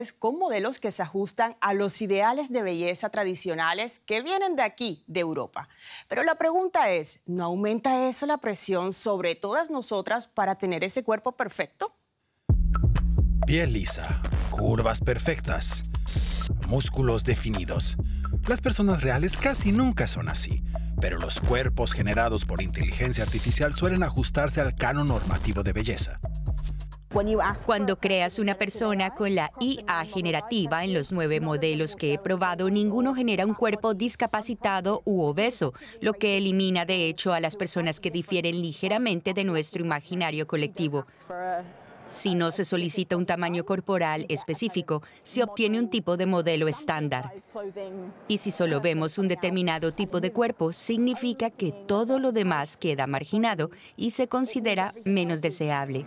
con modelos que se ajustan a los ideales de belleza tradicionales que vienen de aquí, de Europa. Pero la pregunta es, ¿no aumenta eso la presión sobre todas nosotras para tener ese cuerpo perfecto? Piel lisa, curvas perfectas, músculos definidos. Las personas reales casi nunca son así, pero los cuerpos generados por inteligencia artificial suelen ajustarse al canon normativo de belleza. Cuando creas una persona con la IA generativa, en los 9 modelos que he probado, ninguno genera un cuerpo discapacitado u obeso, lo que elimina de hecho a las personas que difieren ligeramente de nuestro imaginario colectivo. Si no se solicita un tamaño corporal específico, se obtiene un tipo de modelo estándar. Y si solo vemos un determinado tipo de cuerpo, significa que todo lo demás queda marginado y se considera menos deseable.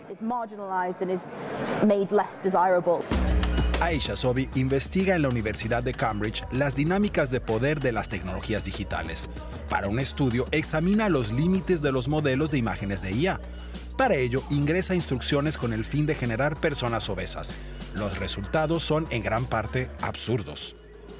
Aisha Sobi investiga en la Universidad de Cambridge las dinámicas de poder de las tecnologías digitales. Para un estudio, examina los límites de los modelos de imágenes de IA. Para ello, ingresa instrucciones con el fin de generar personas obesas. Los resultados son en gran parte absurdos.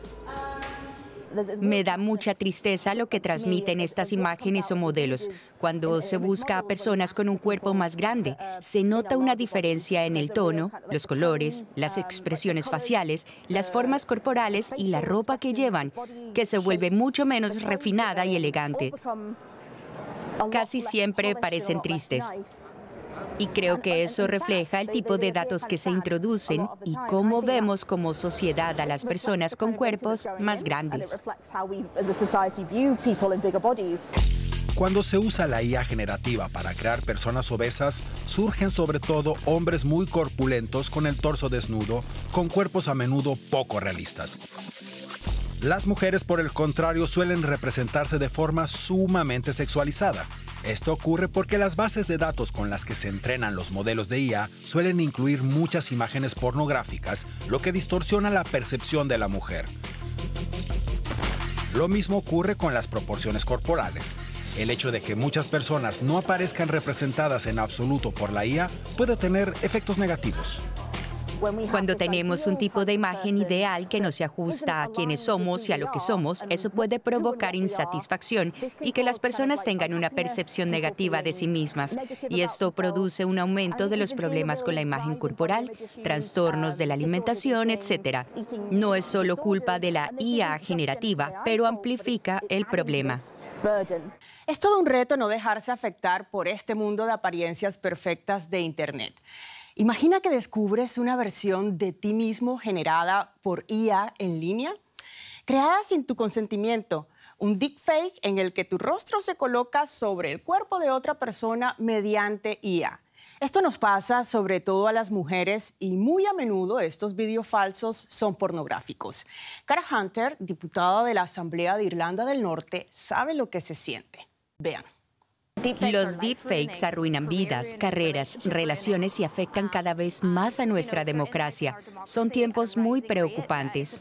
Me da mucha tristeza lo que transmiten estas imágenes o modelos. Cuando se busca a personas con un cuerpo más grande, se nota una diferencia en el tono, los colores, las expresiones faciales, las formas corporales y la ropa que llevan, que se vuelve mucho menos refinada y elegante. Casi siempre parecen tristes. Y creo que eso refleja el tipo de datos que se introducen y cómo vemos como sociedad a las personas con cuerpos más grandes. Cuando se usa la IA generativa para crear personas obesas, surgen sobre todo hombres muy corpulentos con el torso desnudo, con cuerpos a menudo poco realistas. Las mujeres, por el contrario, suelen representarse de forma sumamente sexualizada. Esto ocurre porque las bases de datos con las que se entrenan los modelos de IA suelen incluir muchas imágenes pornográficas, lo que distorsiona la percepción de la mujer. Lo mismo ocurre con las proporciones corporales. El hecho de que muchas personas no aparezcan representadas en absoluto por la IA puede tener efectos negativos. Cuando tenemos un tipo de imagen ideal que no se ajusta a quienes somos y a lo que somos, eso puede provocar insatisfacción y que las personas tengan una percepción negativa de sí mismas. Y esto produce un aumento de los problemas con la imagen corporal, trastornos de la alimentación, etc. No es solo culpa de la IA generativa, pero amplifica el problema. Es todo un reto no dejarse afectar por este mundo de apariencias perfectas de Internet. Imagina que descubres una versión de ti mismo generada por IA en línea, creada sin tu consentimiento, un deepfake en el que tu rostro se coloca sobre el cuerpo de otra persona mediante IA. Esto nos pasa sobre todo a las mujeres y muy a menudo estos vídeos falsos son pornográficos. Cara Hunter, diputada de la Asamblea de Irlanda del Norte, sabe lo que se siente. Vean. Los deepfakes arruinan vidas, carreras, relaciones y afectan cada vez más a nuestra democracia. Son tiempos muy preocupantes.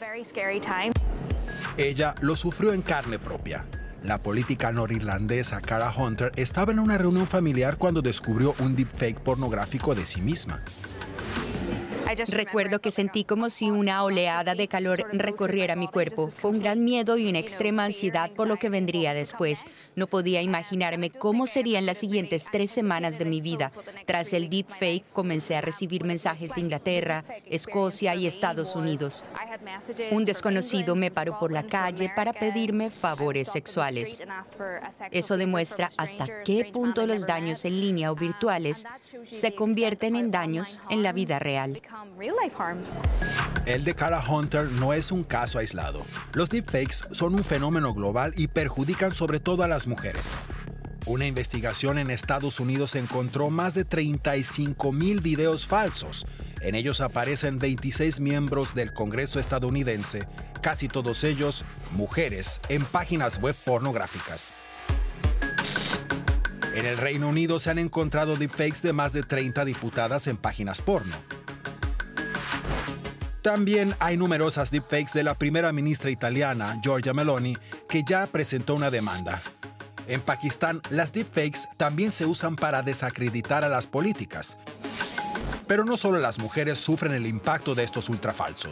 Ella lo sufrió en carne propia. La política norirlandesa Cara Hunter estaba en una reunión familiar cuando descubrió un deepfake pornográfico de sí misma. Recuerdo que sentí como si una oleada de calor recorriera mi cuerpo. Fue un gran miedo y una extrema ansiedad por lo que vendría después. No podía imaginarme cómo serían las siguientes 3 semanas de mi vida. Tras el deepfake, comencé a recibir mensajes de Inglaterra, Escocia y Estados Unidos. Un desconocido me paró por la calle para pedirme favores sexuales. Eso demuestra hasta qué punto los daños en línea o virtuales se convierten en daños en la vida real. El de Cara Hunter no es un caso aislado. Los deepfakes son un fenómeno global y perjudican sobre todo a las mujeres. Una investigación en Estados Unidos encontró más de 35,000 videos falsos. En ellos aparecen 26 miembros del Congreso estadounidense, casi todos ellos mujeres, en páginas web pornográficas. En el Reino Unido se han encontrado deepfakes de más de 30 diputadas en páginas porno. También hay numerosas deepfakes de la primera ministra italiana, Giorgia Meloni, que ya presentó una demanda. En Pakistán, las deepfakes también se usan para desacreditar a las políticas. Pero no solo las mujeres sufren el impacto de estos ultrafalsos.